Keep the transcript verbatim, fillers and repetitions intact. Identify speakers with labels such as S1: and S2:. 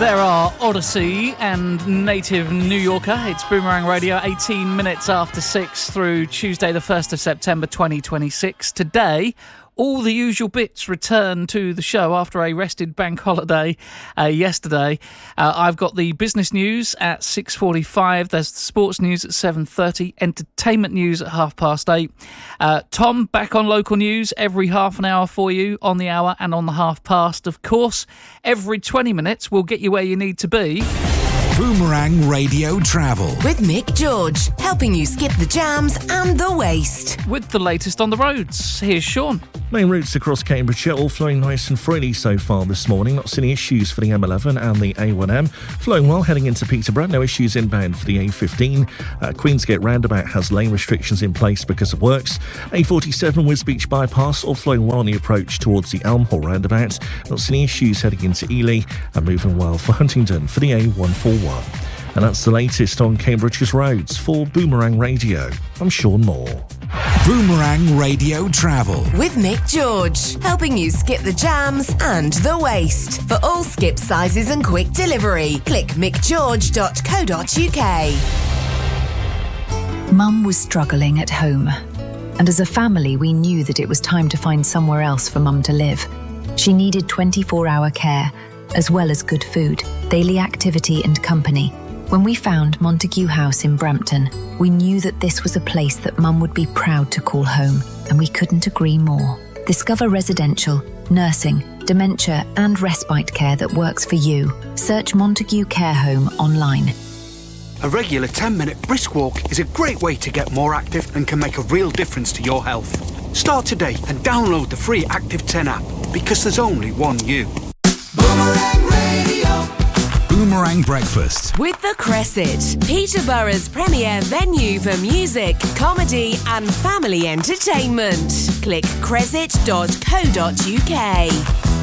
S1: There are Odyssey and Native New Yorker. It's Boomerang Radio, eighteen minutes after six through Tuesday the first of September twenty twenty-six. Today, all the usual bits return to the show after a rested bank holiday uh, yesterday. Uh, I've got the business news at six forty-five. There's the sports news at seven thirty. Entertainment news at half past eight. Uh, Tom, back on local news every half an hour for you, on the hour and on the half past. Of course, every twenty minutes we'll get you where you need to be.
S2: Boomerang Radio Travel
S3: with Mick George, helping you skip the jams and the waste.
S1: With the latest on the roads, here's Sean.
S4: Main routes across Cambridgeshire all flowing nice and freely so far this morning. Not seeing any issues for the M eleven and the A one M. Flowing well heading into Peterborough. No issues inbound for the A fifteen. Uh, Queensgate roundabout has lane restrictions in place because of works. A forty-seven Wisbeach bypass all flowing well on the approach towards the Elmhall roundabout. Not seeing any issues heading into Ely, and moving well for Huntingdon for the A one forty-one. And that's the latest on Cambridge's roads. For Boomerang Radio, I'm Sean Moore.
S2: Boomerang Radio Travel
S3: with Mick George, helping you skip the jams and the waste. For all skip sizes and quick delivery, click mick george dot co dot uk.
S5: Mum was struggling at home, and as a family we knew that it was time to find somewhere else for Mum to live. She needed twenty-four hour care, as well as good food, daily activity and company. When we found Montague House in Brampton, we knew that this was a place that Mum would be proud to call home, and we couldn't agree more. Discover residential, nursing, dementia and respite care that works for you. Search Montague Care Home online.
S6: A regular ten minute brisk walk is a great way to get more active and can make a real difference to your health. Start today and download the free Active ten app, because there's only one you.
S2: Boomerang Radio. Boomerang Breakfast
S3: with The Cresset, Peterborough's premier venue for music, comedy and family entertainment. Click cresset dot co dot uk.